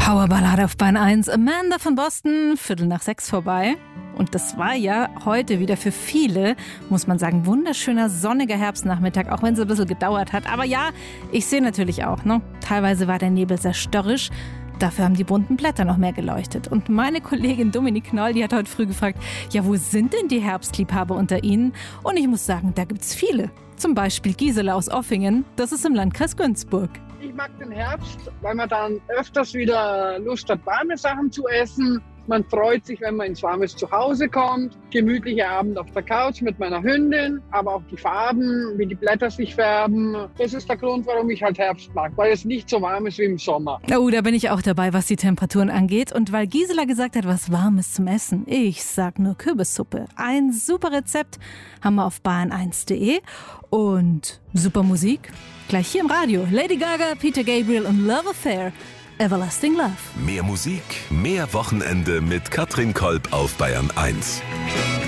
Powerballade auf Bahn 1. Amanda von Boston, 5:45 vorbei. Und das war ja heute wieder für viele, muss man sagen, wunderschöner, sonniger Herbstnachmittag, auch wenn es ein bisschen gedauert hat. Aber ja, ich sehe natürlich auch, ne? Teilweise war der Nebel sehr störrisch. Dafür haben die bunten Blätter noch mehr geleuchtet. Und meine Kollegin Dominique Knoll, die hat heute früh gefragt, ja, wo sind denn die Herbstliebhaber unter Ihnen? Und ich muss sagen, da gibt's viele. Zum Beispiel Gisela aus Offingen, das ist im Landkreis Günzburg. Ich mag den Herbst, weil man dann öfters wieder Lust hat, warme Sachen zu essen. Man freut sich, wenn man ins warmes Zuhause kommt. Gemütlicher Abend auf der Couch mit meiner Hündin, aber auch die Farben, wie die Blätter sich färben. Das ist der Grund, warum ich halt Herbst mag, weil es nicht so warm ist wie im Sommer. Oh, da bin ich auch dabei, was die Temperaturen angeht. Und weil Gisela gesagt hat, was Warmes zum Essen, ich sag nur Kürbissuppe. Ein super Rezept haben wir auf bahn1.de. Und super Musik gleich hier im Radio. Lady Gaga, Peter Gabriel und Love Affair. Everlasting Love. Mehr Musik, mehr Wochenende mit Katrin Kolb auf Bayern 1.